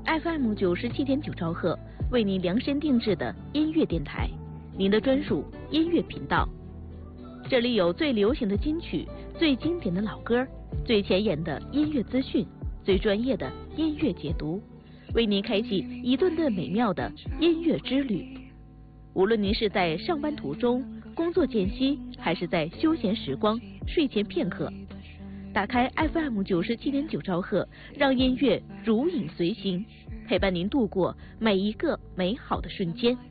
FM 97.9兆赫，为您量身定制的音乐电台，您的专属音乐频道。这里有最流行的金曲、最经典的老歌、最前沿的音乐资讯、最专业的音乐解读，为您开启一段段美妙的音乐之旅。无论您是在上班途中、工作间隙，还是在休闲时光、睡前片刻，打开 FM 97.9兆赫，让音乐如影随形，陪伴您度过每一个美好的瞬间。